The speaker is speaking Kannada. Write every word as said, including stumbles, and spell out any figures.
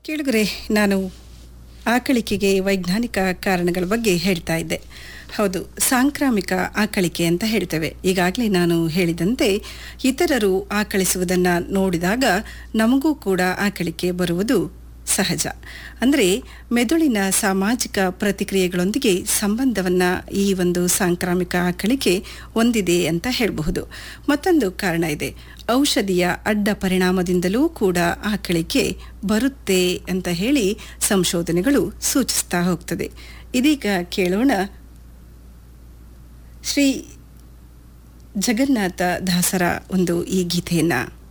ಕೇಳುಗರೆ, ನಾನು ಆಕಳಿಕೆಗೆ ವೈಜ್ಞಾನಿಕ ಕಾರಣಗಳ ಬಗ್ಗೆ ಹೇಳ್ತಾ ಇದ್ದೆ. ಹೌದು, ಸಾಂಕ್ರಾಮಿಕ ಆಕಳಿಕೆ ಅಂತ ಹೇಳ್ತೇವೆ. ಈಗಾಗಲೇ ನಾನು ಹೇಳಿದಂತೆ ಇತರರು ಆಕಳಿಸುವುದನ್ನು ನೋಡಿದಾಗ ನಮಗೂ ಕೂಡ ಆಕಳಿಕೆ ಬರುವುದು ಸಹಜ. ಅಂದರೆ ಮೆದುಳಿನ ಸಾಮಾಜಿಕ ಪ್ರತಿಕ್ರಿಯೆಗಳೊಂದಿಗೆ ಸಂಬಂಧವನ್ನು ಈ ಒಂದು ಸಾಂಕ್ರಾಮಿಕ ಆಕಳಿಕೆ ಹೊಂದಿದೆ ಅಂತ ಹೇಳಬಹುದು. ಮತ್ತೊಂದು ಕಾರಣ ಇದೆ, ಔಷಧಿಯ ಅಡ್ಡ ಪರಿಣಾಮದಿಂದಲೂ ಕೂಡ ಆಕಳಿಕೆ ಬರುತ್ತೆ ಅಂತ ಹೇಳಿ ಸಂಶೋಧನೆಗಳು ಸೂಚಿಸ್ತಾ ಹೋಗ್ತದೆ. ಇದೀಗ ಕೇಳೋಣ ಶ್ರೀ ಜಗನ್ನಾಥ ದಾಸರ ಒಂದು ಈ ಗೀತೆಯನ್ನು.